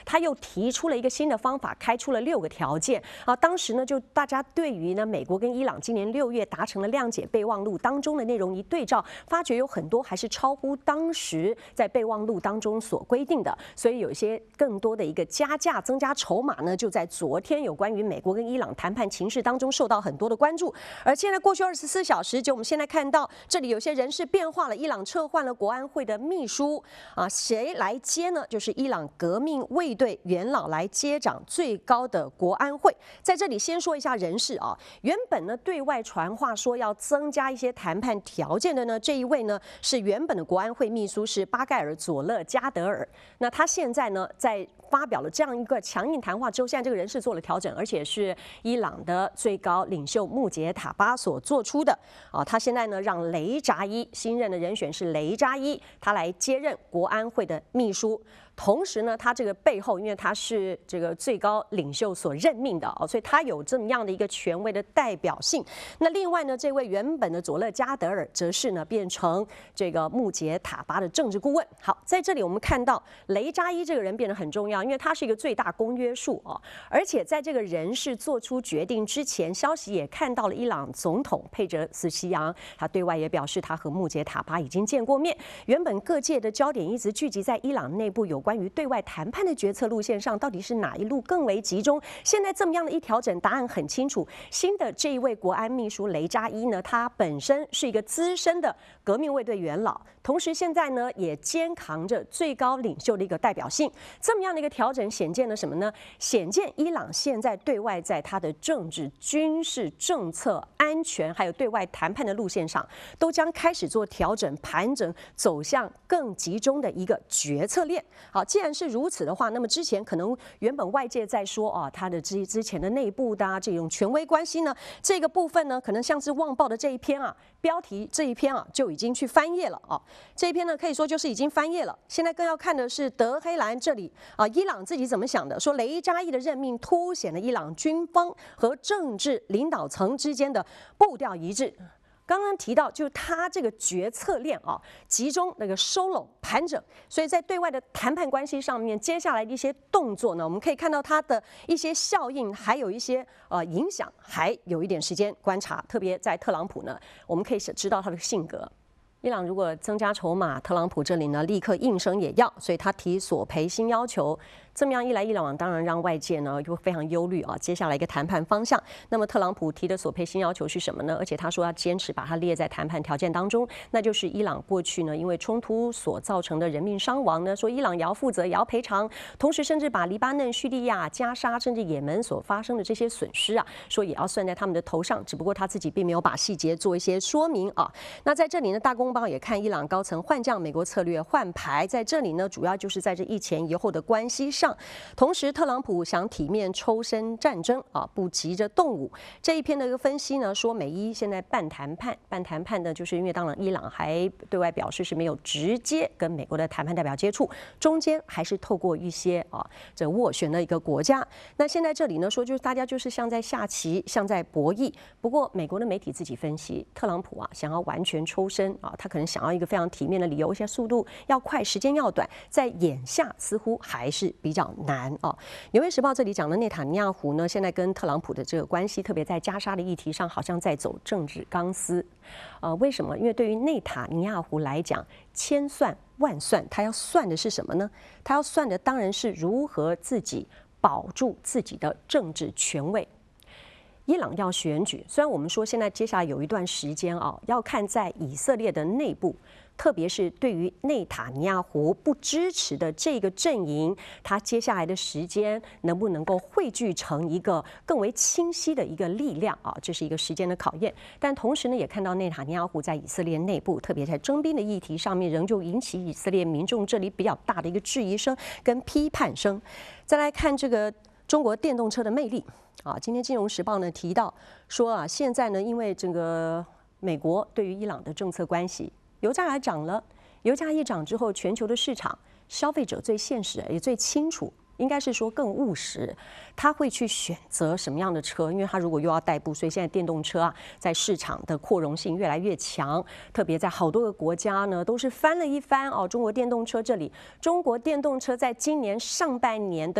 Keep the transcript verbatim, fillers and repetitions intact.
他又提出了一个新的方法，开出了六个条件啊。当时呢，就大家对于呢美国跟伊朗今年六月达成了谅解备忘录当中的内容一对照，发觉有很多还是超乎当时在备忘录当中所规定的，所以有一些更多的一个加价、增加筹码呢，就在昨天有关于美国跟伊朗谈判情势当中受到很多的关注。而现在过去二十四小时，就我们现在看到这里有些人事变化了，伊朗撤换了国安会的秘书啊，谁来接呢？就是伊朗革命卫队元老来接掌最高的国安会。在这里先说一下人事啊，原本呢对外传话说要增加一些谈判条件的呢，这一位呢是原本的国安会秘书是巴盖尔佐勒加德尔，那他现在呢在发表了这样一个强硬谈话之后，现在这个人事做了调整，而且是伊朗的最高领袖穆杰塔巴所做出的啊。他现在呢让雷扎伊新任的人选是雷扎伊，他来接任国安会的秘书。同时呢，他这个背后，因为他是这个最高领袖所任命的哦，所以他有这么样的一个权威的代表性。那另外呢，这位原本的佐勒加德尔则是呢变成这个穆杰塔巴的政治顾问。好，在这里我们看到雷扎伊这个人变得很重要，因为他是一个最大公约数哦，而且在这个人事做出决定之前，消息也看到了伊朗总统佩哲斯西扬，他对外也表示他和穆杰塔巴已经见过面。原本各界的焦点一直聚集在伊朗内部有关。关于对外谈判的决策路线上，到底是哪一路更为集中？现在这么样的一调整，答案很清楚。新的这一位国安秘书雷扎伊呢，他本身是一个资深的革命卫队元老，同时现在呢也肩扛着最高领袖的一个代表性。这么样的一个调整，显见了什么呢？显见伊朗现在对外在他的政治、军事、政策、安全，还有对外谈判的路线上，都将开始做调整、盘整，走向更集中的一个决策链。好，既然是如此的话，那么之前可能原本外界在说啊，他的之之前的内部的、啊、这种权威关系呢，这个部分呢，可能像是《旺报》的这一篇啊，标题这一篇啊就已经去翻页了啊。这一篇呢，可以说就是已经翻页了。现在更要看的是德黑兰这里啊，伊朗自己怎么想的？说雷扎伊的任命凸显了伊朗军方和政治领导层之间的步调一致。刚刚提到，就是他这个决策链啊，集中那个收拢盘整，所以在对外的谈判关系上面，接下来的一些动作呢，我们可以看到它的一些效应，还有一些呃影响，还有一点时间观察。特别在特朗普呢，我们可以知道他的性格。伊朗如果增加筹码，特朗普这里呢立刻应声也要，所以他提索赔新要求。这么样一来一往，当然让外界呢就非常忧虑啊。接下来一个谈判方向，那么特朗普提的索赔新要求是什么呢？而且他说要坚持把它列在谈判条件当中，那就是伊朗过去呢因为冲突所造成的人命伤亡呢，说伊朗也要负责，也要赔偿，同时甚至把黎巴嫩、叙利亚、加沙甚至也门所发生的这些损失啊，说也要算在他们的头上。只不过他自己并没有把细节做一些说明啊。那在这里呢，大公报也看伊朗高层换将，美国策略换牌，在这里呢主要就是在这一前一后的关系上。同时，特朗普想体面抽身战争啊，不急着动武。这一篇的一个分析呢，说美伊现在半谈判，半谈判呢，就是因为当然伊朗还对外表示是没有直接跟美国的谈判代表接触，中间还是透过一些啊这斡旋的一个国家。那现在这里呢说，就是大家就是像在下棋，像在博弈。不过美国的媒体自己分析，特朗普啊想要完全抽身啊，他可能想要一个非常体面的理由，一些速度要快，时间要短，在眼下似乎还是比较难。哦，纽约时报这里讲的内塔尼亚胡呢，现在跟特朗普的这个关系，特别在加沙的议题上，好像在走政治钢丝。呃，为什么？因为对于内塔尼亚胡来讲，千算万算，他要算的是什么呢？他要算的当然是如何自己保住自己的政治权位。伊朗要选举，虽然我们说现在接下来有一段时间啊，要看在以色列的内部。特别是对于内塔尼亚胡不支持的这个阵营，他接下来的时间能不能够汇聚成一个更为清晰的一个力量啊？这是一个时间的考验。但同时呢，也看到内塔尼亚胡在以色列内部，特别在征兵的议题上面，仍旧引起以色列民众这里比较大的一个质疑声跟批判声。再来看这个中国电动车的魅力啊，今天《金融时报》呢提到说啊，现在呢，因为这个美国对于伊朗的政策关系。油价还涨了，油价一涨之后，全球的市场消费者最现实也最清楚，应该是说更务实，他会去选择什么样的车，因为他如果又要代步，所以现在电动车啊，在市场的扩容性越来越强，特别在好多个国家呢，都是翻了一番哦。中国电动车这里，中国电动车在今年上半年的